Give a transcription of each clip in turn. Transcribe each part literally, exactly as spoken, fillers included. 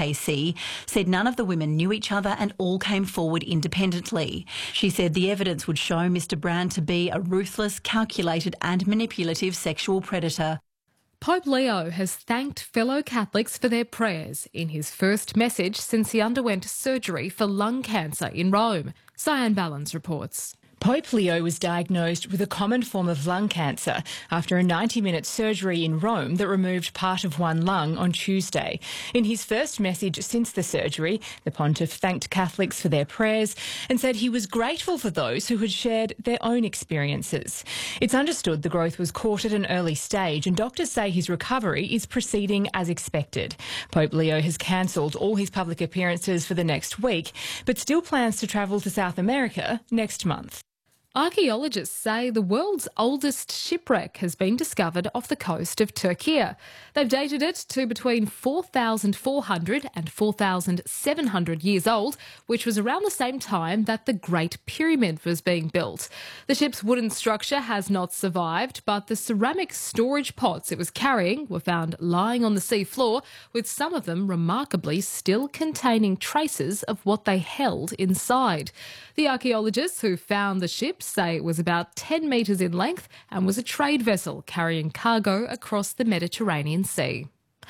K C, said none of the women knew each other and all came forward independently. She said the evidence would show Mister Brand to be a ruthless, calculated and manipulative sexual predator. Pope Leo has thanked fellow Catholics for their prayers in his first message since he underwent surgery for lung cancer in Rome. Cyan Ballins reports. Pope Leo was diagnosed with a common form of lung cancer after a ninety-minute surgery in Rome that removed part of one lung on Tuesday. In his first message since the surgery, the pontiff thanked Catholics for their prayers and said he was grateful for those who had shared their own experiences. It's understood the growth was caught at an early stage and doctors say his recovery is proceeding as expected. Pope Leo has cancelled all his public appearances for the next week, but still plans to travel to South America next month. Archaeologists say the world's oldest shipwreck has been discovered off the coast of Turkey. They've dated it to between four thousand four hundred and four thousand seven hundred years old, which was around the same time that the Great Pyramid was being built. The ship's wooden structure has not survived, but the ceramic storage pots it was carrying were found lying on the sea floor, with some of them remarkably still containing traces of what they held inside. The archaeologists who found the ship say it was about ten metres in length and was a trade vessel carrying cargo across the Mediterranean Sea.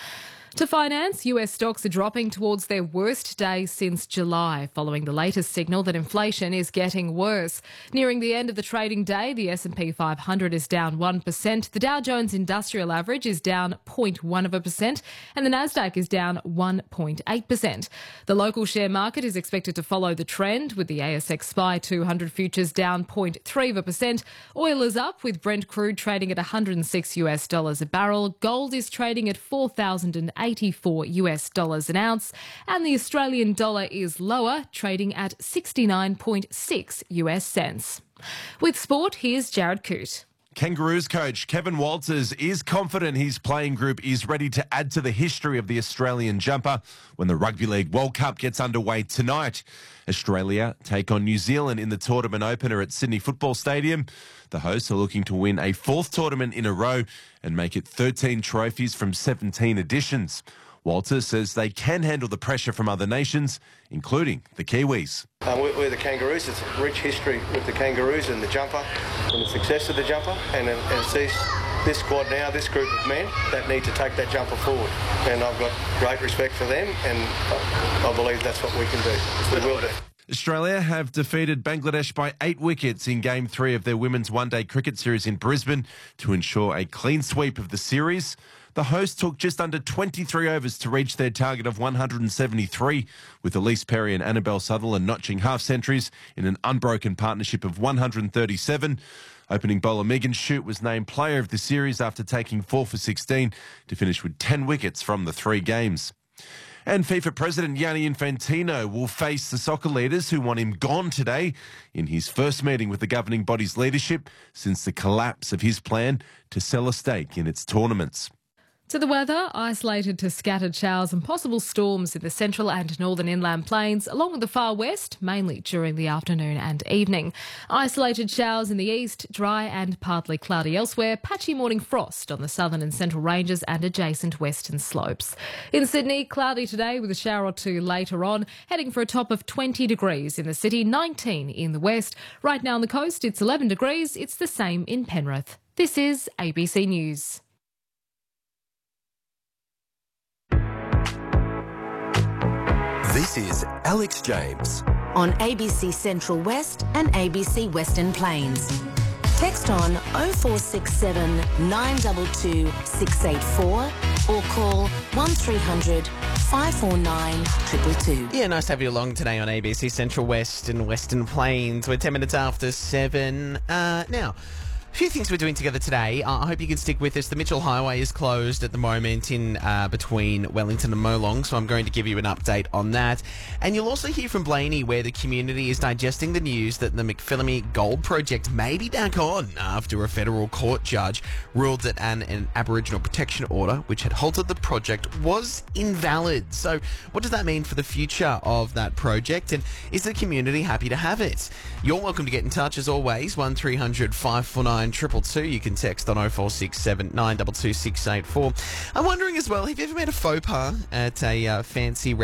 To finance, U S stocks are dropping towards their worst day since July, following the latest signal that inflation is getting worse. Nearing the end of the trading day, the S and P five hundred is down one percent, the Dow Jones Industrial Average is down zero point one of a percent, and the Nasdaq is down one point eight percent. The local share market is expected to follow the trend, with the A S X S P Y two hundred futures down zero point three of a percent. Oil is up, with Brent crude trading at one hundred six US dollars a barrel. Gold is trading at four thousand eighty-four US dollars an ounce, and the Australian dollar is lower, trading at sixty-nine point six US cents. With sport, here's Jared Coote. Kangaroos coach Kevin Walters is confident his playing group is ready to add to the history of the Australian jumper when the Rugby League World Cup gets underway tonight. Australia take on New Zealand in the tournament opener at Sydney Football Stadium. The hosts are looking to win a fourth tournament in a row and make it thirteen trophies from seventeen editions. Walters says they can handle the pressure from other nations, including the Kiwis. Uh, we're, we're the Kangaroos. It's a rich history with the Kangaroos and the jumper and the success of the jumper. And, and it's these, this squad now, this group of men that need to take that jumper forward. And I've got great respect for them, and I believe that's what we can do. We will do. Australia have defeated Bangladesh by eight wickets in Game three of their women's one-day cricket series in Brisbane to ensure a clean sweep of the series. The hosts took just under twenty-three overs to reach their target of one hundred seventy-three, with Elise Perry and Annabelle Sutherland notching half-centuries in an unbroken partnership of one hundred thirty-seven. Opening bowler Megan Shute was named player of the series after taking four for sixteen to finish with ten wickets from the three games. And FIFA President Gianni Infantino will face the soccer leaders who want him gone today in his first meeting with the governing body's leadership since the collapse of his plan to sell a stake in its tournaments. To the weather, isolated to scattered showers and possible storms in the central and northern inland plains, along with the far west, mainly during the afternoon and evening. Isolated showers in the east, dry and partly cloudy elsewhere, patchy morning frost on the southern and central ranges and adjacent western slopes. In Sydney, cloudy today with a shower or two later on, heading for a top of twenty degrees in the city, nineteen in the west. Right now on the coast, it's eleven degrees. It's the same in Penrith. This is A B C News. This is Alex James on A B C Central West and A B C Western Plains. Text on oh four six seven, nine two two, six eight four or call one three hundred, five four nine, two two two. Yeah, nice to have you along today on A B C Central West and Western Plains. We're ten minutes after seven. Uh, now... A few things we're doing together today. Uh, I hope you can stick with us. The Mitchell Highway is closed at the moment in uh, between Wellington and Molong, so I'm going to give you an update on that. And you'll also hear from Blaney, where the community is digesting the news that the McPhillamy Gold Project may be back on after a federal court judge ruled that an, an Aboriginal protection order, which had halted the project, was invalid. So what does that mean for the future of that project, and is the community happy to have it? You're welcome to get in touch as always, one three hundred, five four nine, two two two. You can text on oh four six seven, nine two two, six eight four. I'm wondering as well, have you ever made a faux pas at a uh, fancy